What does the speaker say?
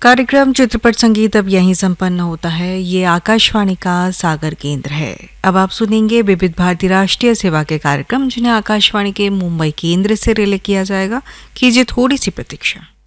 कार्यक्रम चित्रपट संगीत अब यहीं संपन्न होता है। ये आकाशवाणी का सागर केंद्र है। अब आप सुनेंगे विविध भारती राष्ट्रीय सेवा के कार्यक्रम, जिन्हें आकाशवाणी के मुंबई केंद्र से रिले किया जाएगा। कीजिए थोड़ी सी प्रतीक्षा।